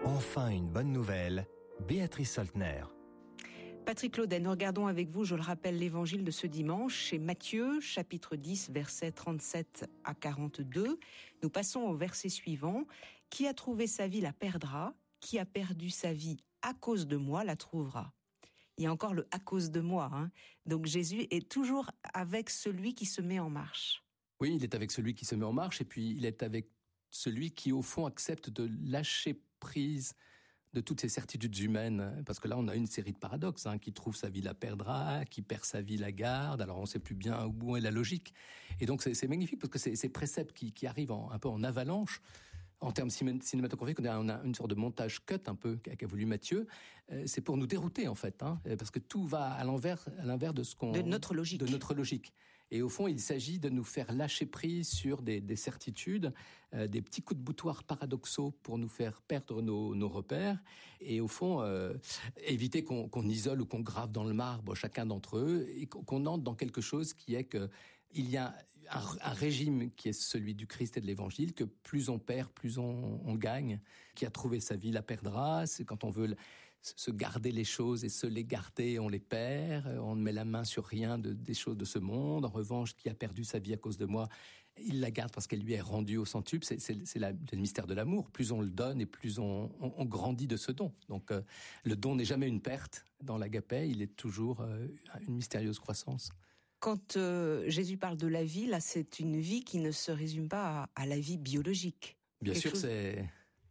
Enfin une bonne nouvelle, Béatrice Soltner. Patrick Laudet, nous regardons avec vous, je le rappelle, l'évangile de ce dimanche chez Matthieu, chapitre 10, versets 37 à 42. Nous passons au verset suivant. « Qui a trouvé sa vie la perdra, qui a perdu sa vie à cause de moi la trouvera. » Il y a encore le « à cause de moi ». Donc Jésus est toujours avec celui qui se met en marche. Oui, il est avec celui qui se met en marche et puis il est avec celui qui, au fond, accepte de lâcher prise de toutes ces certitudes humaines, parce que là on a une série de paradoxes, qui trouve sa vie la perdra, qui perd sa vie la garde, alors on sait plus bien où est la logique. Et donc c'est magnifique parce que ces préceptes qui arrivent un peu en avalanche. En termes cinématographiques, on a une sorte de montage cut un peu qu'a voulu Matthieu. C'est pour nous dérouter en fait, parce que tout va à l'inverse de notre logique. Et au fond, il s'agit de nous faire lâcher prise sur des certitudes, des petits coups de boutoir paradoxaux pour nous faire perdre nos repères. Et au fond, éviter qu'on isole ou qu'on grave dans le marbre chacun d'entre eux et qu'on entre dans quelque chose qui est que il y a un régime qui est celui du Christ et de l'Évangile, que plus on perd, plus on gagne. Qui a trouvé sa vie la perdra. C'est quand on veut se garder les choses et se les garder, on les perd. On ne met la main sur rien des choses de ce monde. En revanche, qui a perdu sa vie à cause de moi, il la garde parce qu'elle lui est rendue au centuple. C'est le mystère de l'amour. Plus on le donne et plus on grandit de ce don. Donc le don n'est jamais une perte. Dans l'agapé, il est toujours une mystérieuse croissance. Quand Jésus parle de la vie, là, c'est une vie qui ne se résume pas à la vie biologique. Bien sûr, c'est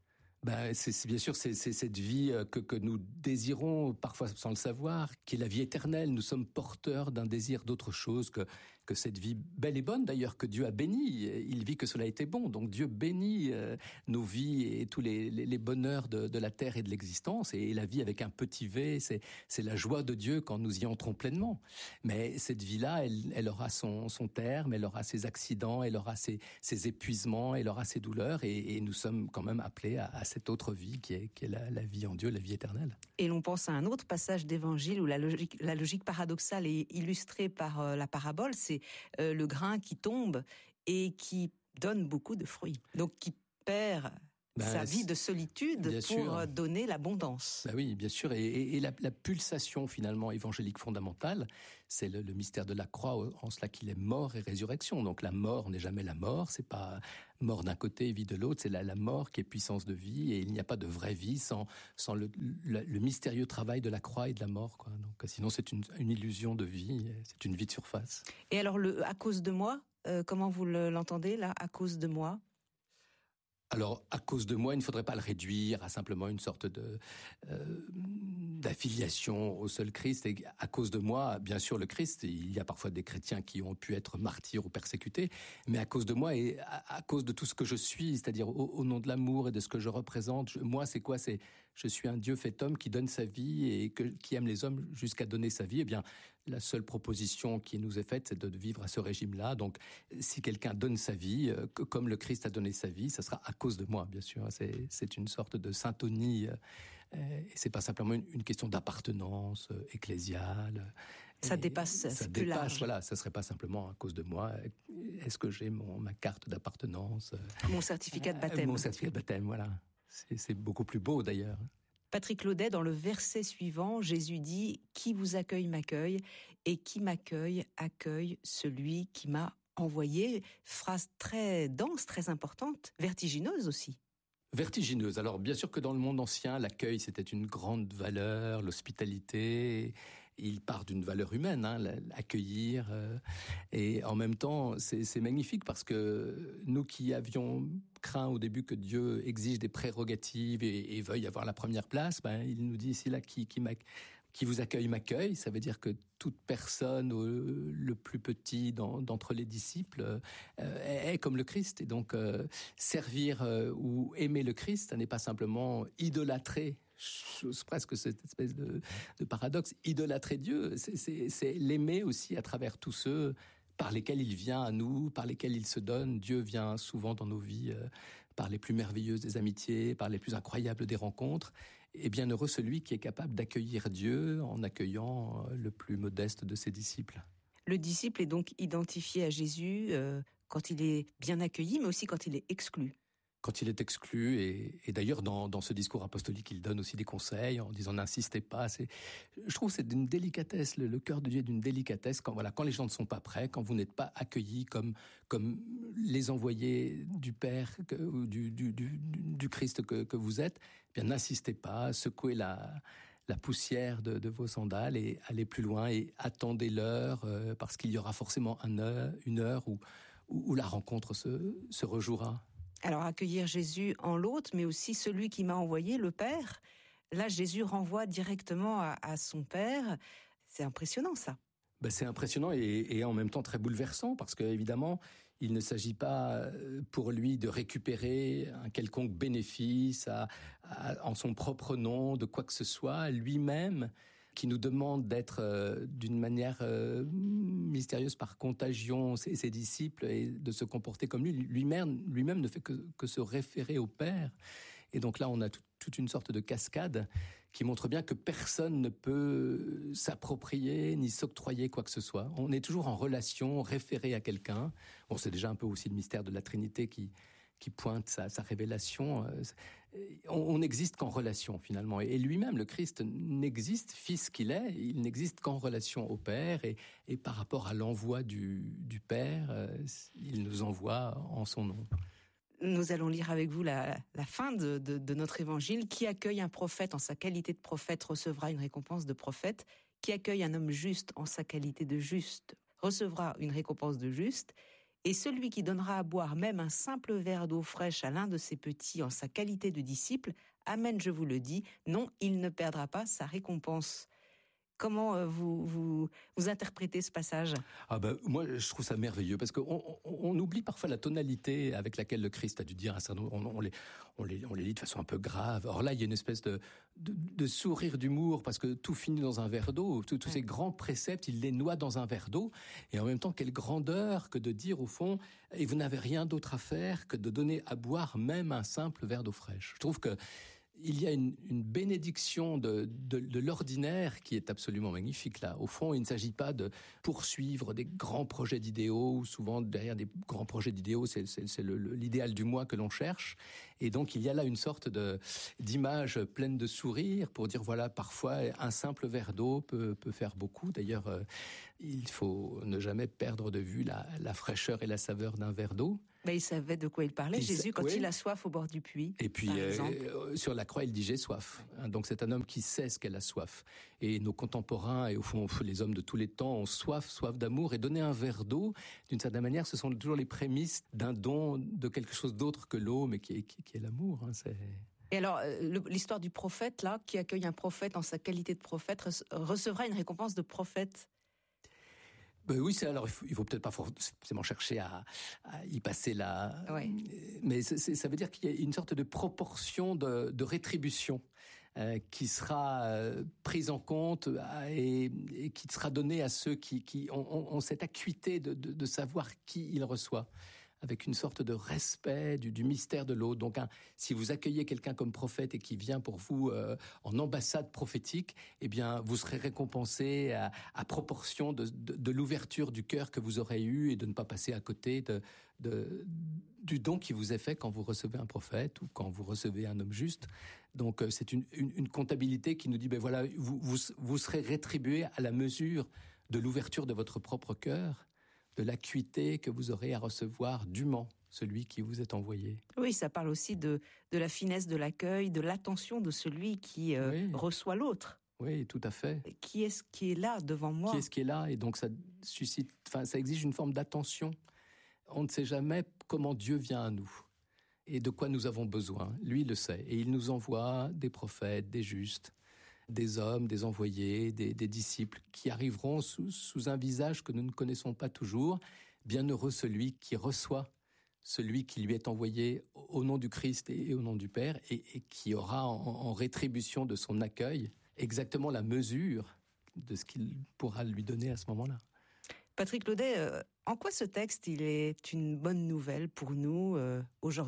cette vie que nous désirons parfois sans le savoir, qui est la vie éternelle. Nous sommes porteurs d'un désir d'autre chose que cette vie belle et bonne d'ailleurs que Dieu a bénie. Il vit que cela était bon. Donc Dieu bénit nos vies et tous les bonheurs de la terre et de l'existence. Et la vie avec un petit v, c'est la joie de Dieu quand nous y entrons pleinement. Mais cette vie-là, elle aura son terme, elle aura ses accidents, elle aura ses épuisements, elle aura ses douleurs. Et nous sommes quand même appelés à cette autre vie qui est la vie en Dieu, la vie éternelle. Et l'on pense à un autre passage d'évangile où la logique paradoxale est illustrée par la parabole, c'est le grain qui tombe et qui donne beaucoup de fruits. Donc qui perd sa vie de solitude pour donner l'abondance. Oui, bien sûr. Et la pulsation finalement évangélique fondamentale, c'est le mystère de la croix en cela qu'il est mort et résurrection. Donc la mort n'est jamais la mort, c'est pas mort d'un côté et vie de l'autre, c'est la mort qui est puissance de vie et il n'y a pas de vraie vie sans le mystérieux travail de la croix et de la mort, quoi. Donc sinon c'est une illusion de vie, c'est une vie de surface. Et alors à cause de moi, comment vous l'entendez là, à cause de moi? Alors, à cause de moi, il ne faudrait pas le réduire à simplement une sorte d'affiliation au seul Christ. Et à cause de moi, bien sûr, le Christ, il y a parfois des chrétiens qui ont pu être martyrs ou persécutés, mais à cause de moi et à cause de tout ce que je suis, c'est-à-dire au nom de l'amour et de ce que je représente. Moi, c'est quoi? Je suis un Dieu fait homme qui donne sa vie et qui aime les hommes jusqu'à donner sa vie. Eh bien, la seule proposition qui nous est faite, c'est de vivre à ce régime-là. Donc, si quelqu'un donne sa vie, comme le Christ a donné sa vie, ça sera à cause de moi, bien sûr. C'est une sorte de syntonie. Et c'est pas simplement une question d'appartenance ecclésiale. Ça dépasse plus large. Voilà, ça serait pas simplement à cause de moi. Est-ce que j'ai ma carte d'appartenance? Mon certificat de baptême. Mon certificat de baptême, voilà. C'est beaucoup plus beau d'ailleurs. Patrick Laudet, dans le verset suivant, Jésus dit « Qui vous accueille m'accueille, et qui m'accueille accueille celui qui m'a envoyé ». Phrase très dense, très importante, vertigineuse aussi. Vertigineuse. Alors bien sûr que dans le monde ancien, l'accueil c'était une grande valeur, l'hospitalité, il part d'une valeur humaine, l'accueillir, et en même temps c'est magnifique parce que nous qui avions craint au début que Dieu exige des prérogatives et veuille avoir la première place, il nous dit ici là qui vous accueille m'accueille. Ça veut dire que toute personne, le plus petit d'entre les disciples, est comme le Christ. Et donc, servir ou aimer le Christ, ça n'est pas simplement idolâtrer, presque cette espèce de paradoxe, idolâtrer Dieu, c'est l'aimer aussi à travers tous ceux par lesquels il vient à nous, par lesquels il se donne. Dieu vient souvent dans nos vies par les plus merveilleuses des amitiés, par les plus incroyables des rencontres. Et bienheureux celui qui est capable d'accueillir Dieu en accueillant le plus modeste de ses disciples. Le disciple est donc identifié à Jésus quand il est bien accueilli, mais aussi quand il est exclu. quand il est exclu. Et d'ailleurs, dans ce discours apostolique, il donne aussi des conseils en disant n'insistez pas. Je trouve que c'est d'une délicatesse, le cœur de Dieu est d'une délicatesse quand les gens ne sont pas prêts, quand vous n'êtes pas accueillis comme les envoyés du Père ou du Christ que vous êtes, eh bien n'insistez pas, secouez la poussière de vos sandales et allez plus loin et attendez l'heure parce qu'il y aura forcément une heure où la rencontre se rejouera. Alors accueillir Jésus en l'autre, mais aussi celui qui m'a envoyé, le Père. Là, Jésus renvoie directement à son Père. C'est impressionnant, ça. C'est impressionnant et en même temps très bouleversant parce qu'évidemment, il ne s'agit pas pour lui de récupérer un quelconque bénéfice en son propre nom, de quoi que ce soit. Lui-même, qui nous demande d'être d'une manière mystérieuse par contagion ses disciples et de se comporter comme lui-même ne fait que se référer au Père. Et donc là, on a toute une sorte de cascade qui montre bien que personne ne peut s'approprier ni s'octroyer quoi que ce soit. On est toujours en relation, référé à quelqu'un. Bon, c'est déjà un peu aussi le mystère de la Trinité qui pointe sa révélation. On n'existe qu'en relation, finalement. Et lui-même, le Christ, n'existe, fils qu'il est, il n'existe qu'en relation au Père. Et par rapport à l'envoi du Père, il nous envoie en son nom. Nous allons lire avec vous la fin de notre évangile. Qui accueille un prophète en sa qualité de prophète recevra une récompense de prophète. Qui accueille un homme juste en sa qualité de juste recevra une récompense de juste. Et celui qui donnera à boire même un simple verre d'eau fraîche à l'un de ses petits en sa qualité de disciple, amen, je vous le dis, non, il ne perdra pas sa récompense. Comment vous interprétez ce passage ? Moi, je trouve ça merveilleux parce qu'on oublie parfois la tonalité avec laquelle le Christ a dû dire un certain nombre. On les lit de façon un peu grave. Or là, il y a une espèce de sourire d'humour parce que tout finit dans un verre d'eau. Tous ces grands préceptes, il les noie dans un verre d'eau. Et en même temps, quelle grandeur que de dire au fond, et vous n'avez rien d'autre à faire que de donner à boire même un simple verre d'eau fraîche. Je trouve que il y a une bénédiction de l'ordinaire qui est absolument magnifique là. Au fond, il ne s'agit pas de poursuivre des grands projets d'idéaux. Souvent, derrière des grands projets d'idéaux, c'est l'idéal du moi que l'on cherche. Et donc, il y a là une sorte d'image pleine de sourire pour dire, voilà, parfois, un simple verre d'eau peut faire beaucoup. D'ailleurs, il faut ne jamais perdre de vue la fraîcheur et la saveur d'un verre d'eau. Il savait de quoi il parlait, Jésus, quand il a soif au bord du puits. Et puis, sur la croix, il dit « j'ai soif ». Donc, c'est un homme qui sait ce qu'elle a soif. Et nos contemporains, et au fond, les hommes de tous les temps, ont soif d'amour. Et donner un verre d'eau, d'une certaine manière, ce sont toujours les prémices d'un don de quelque chose d'autre que l'eau, mais qui est l'amour. Et alors, l'histoire du prophète, là, qui accueille un prophète en sa qualité de prophète, recevra une récompense de prophète. Oui, alors il faut peut-être pas forcément chercher à y passer là. Ouais. Mais ça veut dire qu'il y a une sorte de proportion de rétribution qui sera prise en compte et qui sera donnée à ceux qui ont cette acuité de savoir qui ils reçoivent, avec une sorte de respect du mystère de l'autre. Donc, si vous accueillez quelqu'un comme prophète et qui vient pour vous en ambassade prophétique, eh bien, vous serez récompensé à proportion de l'ouverture du cœur que vous aurez eu et de ne pas passer à côté du don qui vous est fait quand vous recevez un prophète ou quand vous recevez un homme juste. Donc, c'est une comptabilité qui nous dit, voilà, vous serez rétribué à la mesure de l'ouverture de votre propre cœur, de l'acuité que vous aurez à recevoir dûment celui qui vous est envoyé. Oui, ça parle aussi de la finesse de l'accueil, de l'attention de celui qui reçoit l'autre. Oui, tout à fait. Qui est-ce qui est là devant moi ? Qui est-ce qui est là ? Et donc ça exige une forme d'attention. On ne sait jamais comment Dieu vient à nous et de quoi nous avons besoin. Lui, il le sait. Et il nous envoie des prophètes, des justes, des hommes, des envoyés, des disciples qui arriveront sous un visage que nous ne connaissons pas toujours. Bienheureux celui qui reçoit celui qui lui est envoyé au nom du Christ et au nom du Père et qui aura en rétribution de son accueil exactement la mesure de ce qu'il pourra lui donner à ce moment-là. Patrick Claudet, en quoi ce texte il est une bonne nouvelle pour nous aujourd'hui ?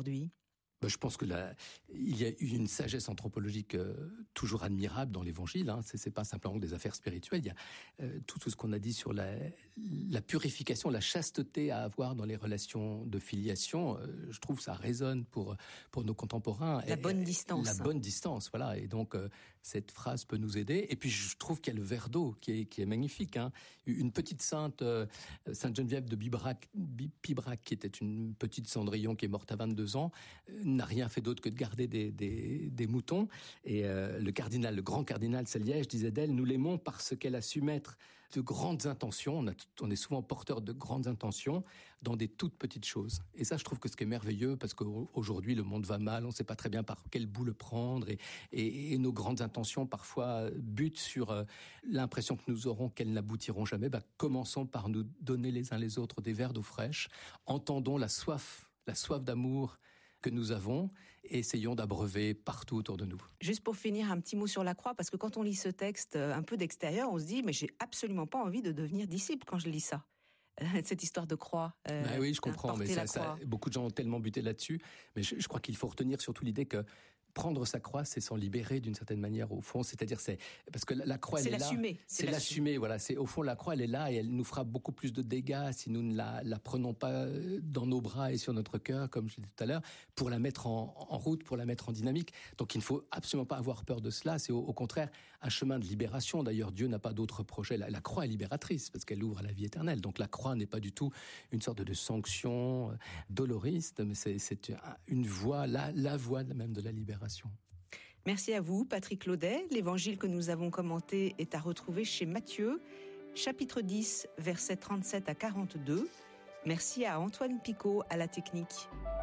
Je pense que il y a une sagesse anthropologique toujours admirable dans l'Évangile. C'est pas simplement des affaires spirituelles. Il y a tout ce qu'on a dit sur la purification, la chasteté à avoir dans les relations de filiation. Je trouve que ça résonne pour nos contemporains. La bonne distance. La bonne distance, voilà. Et donc cette phrase peut nous aider. Et puis je trouve qu'il y a le verre d'eau qui est magnifique. Une petite sainte, Sainte Geneviève de Pibrac, qui était une petite Cendrillon qui est morte à 22 ans. N'a rien fait d'autre que de garder des moutons. Et le grand cardinal Saliège disait d'elle, nous l'aimons parce qu'elle a su mettre de grandes intentions. On est souvent porteur de grandes intentions dans des toutes petites choses. Et ça, je trouve que ce qui est merveilleux, parce qu'aujourd'hui, le monde va mal, on ne sait pas très bien par quel bout le prendre, et nos grandes intentions, parfois, butent sur l'impression que nous aurons qu'elles n'aboutiront jamais. Commençons par nous donner les uns les autres des verres d'eau fraîche. Entendons la soif d'amour que nous avons, et essayons d'abreuver partout autour de nous. Juste pour finir, un petit mot sur la croix, parce que quand on lit ce texte un peu d'extérieur, on se dit, mais j'ai absolument pas envie de devenir disciple quand je lis ça. Cette histoire de croix. Oui, je comprends, mais beaucoup de gens ont tellement buté là-dessus, mais je crois qu'il faut retenir surtout l'idée que prendre sa croix, c'est s'en libérer d'une certaine manière au fond. C'est-à-dire, parce que la croix, elle est là. C'est l'assumer. Voilà. Au fond, la croix, elle est là et elle nous fera beaucoup plus de dégâts si nous ne la prenons pas dans nos bras et sur notre cœur, comme je l'ai dit tout à l'heure, pour la mettre en route, pour la mettre en dynamique. Donc, il ne faut absolument pas avoir peur de cela. C'est au contraire un chemin de libération. D'ailleurs, Dieu n'a pas d'autre projet. La croix est libératrice parce qu'elle ouvre à la vie éternelle. Donc, la croix n'est pas du tout une sorte de sanction doloriste, mais c'est une voie, la voie même de la libération. Merci à vous, Patrick Laudet. L'évangile que nous avons commenté est à retrouver chez Matthieu, chapitre 10, versets 37 à 42. Merci à Antoine Picot à la technique.